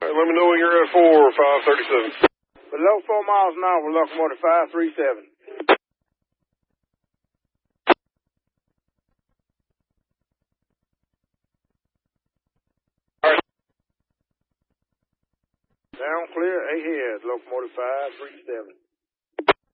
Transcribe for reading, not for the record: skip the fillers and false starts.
right, let me know when you're at 537. Below 4 miles an hour, locomotive 537. Down clear ahead, locomotive 537.